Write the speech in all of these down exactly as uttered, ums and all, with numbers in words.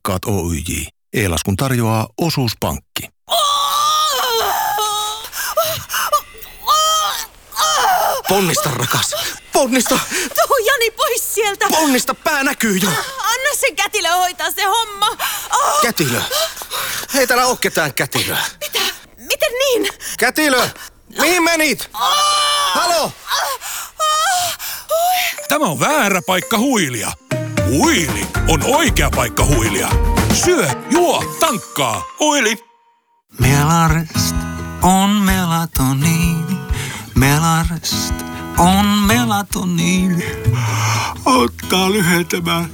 Asiakkaat O Y J. E-laskun tarjoaa Osuuspankki. Ponnista, rakas. Ponnista. Tuu Jani pois sieltä. Ponnista, pää näkyy jo. Anna sen kätilö hoitaa se homma. Oh. Kätilö. Ei täällä oo ketään kätilöä. Mitä? Miten niin? Kätilö! Mihin menit? Oh. Halo! Oh. Oh. Tämä on väärä paikka huilia. Huili on oikea paikka huilia. Syö, juo, tankkaa. Huili. Melarest on melatoniini. Melarest on melatoniini. Auttaa lyhentämään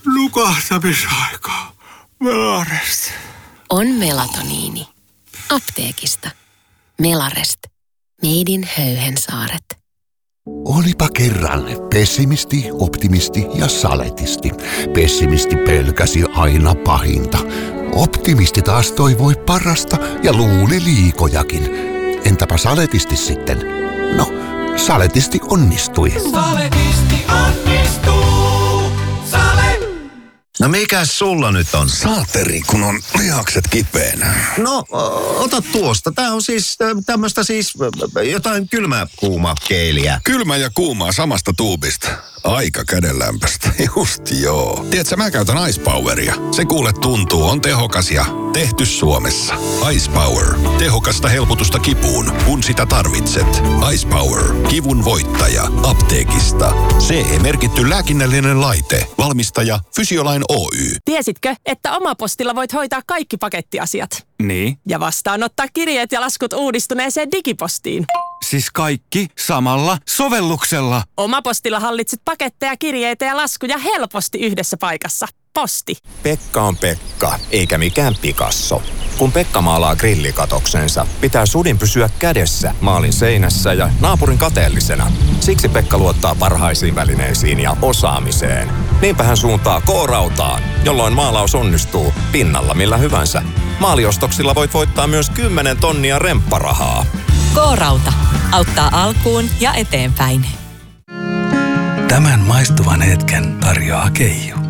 nukahtamisaikaa. Melarest. On melatoniini. Apteekista. Melarest. Made in Höyhensaaret. Olipa kerran pessimisti, optimisti ja saletisti. Pessimisti pelkäsi aina pahinta. Optimisti taas toivoi parasta ja luuli liikojakin. Entäpä saletisti sitten? No, saletisti onnistui. Saletisti onnistuu. Sale! No mikäs sulla nyt on? Saateri, kun on lihakset kipeänä. No, ota tuosta. Tää on siis tämmöstä siis jotain kylmää kuuma keiliä. Kylmä ja kuumaa samasta tuubista. Aika kädenlämpöstä. Just joo. Tiedätkö, mä käytän Ice Poweria. Se kuule tuntuu, on tehokas ja tehty Suomessa. Ice Power. Tehokasta helpotusta kipuun, kun sitä tarvitset. Ice Power. Kivun voittaja. Apteekista. C E-merkitty lääkinnällinen laite. Valmistaja Fysiolain Oy. Tiesitkö, että Omapostilla voit hoitaa kaikki pakettiasiat? Niin. Ja vastaanottaa kirjeet ja laskut uudistuneeseen digipostiin. Siis kaikki samalla sovelluksella. Omapostilla hallitset paketteja, kirjeitä ja laskuja helposti yhdessä paikassa. Posti. Pekka on Pekka, eikä mikään Picasso. Kun Pekka maalaa grillikatoksensa, pitää sudin pysyä kädessä maalin seinässä ja naapurin kateellisena. Siksi Pekka luottaa parhaisiin välineisiin ja osaamiseen. Niinpä hän suuntaa K-rautaan, jolloin maalaus onnistuu pinnalla millä hyvänsä. Maaliostoksilla voit voittaa myös kymmenen tonnia rempparahaa. K-rauta. Auttaa alkuun ja eteenpäin. Tämän maistuvan hetken tarjoaa Keijo.